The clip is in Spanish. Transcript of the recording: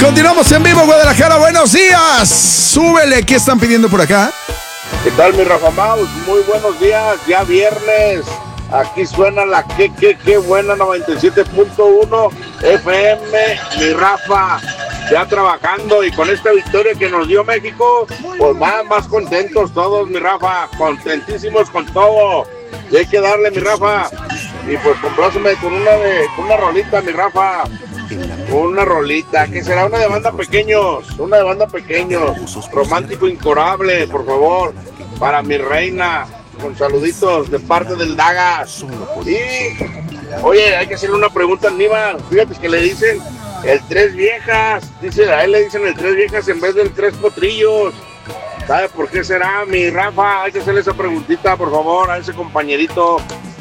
Continuamos en vivo, Guadalajara. Buenos días. Súbele. ¿Qué están pidiendo por acá? ¿Qué tal, mi Rafa Maus? Muy buenos días. Ya viernes. Aquí suena la qué buena 97.1 FM. Mi Rafa, ya trabajando y con esta victoria que nos dio México, pues más contentos todos, mi Rafa. Contentísimos con todo. Y hay que darle, mi Rafa. Y pues compláceme con una rolita, mi Rafa. Una rolita, que será una de banda pequeños, romántico incorable, por favor, para mi reina, con saluditos de parte del Dagas. Y, oye, hay que hacerle una pregunta a Aníbal, fíjate que le dicen el tres viejas, a él le dicen el tres viejas en vez del tres potrillos. ¿Sabe por qué será, mi Rafa? Hay que hacerle esa preguntita, por favor, a ese compañerito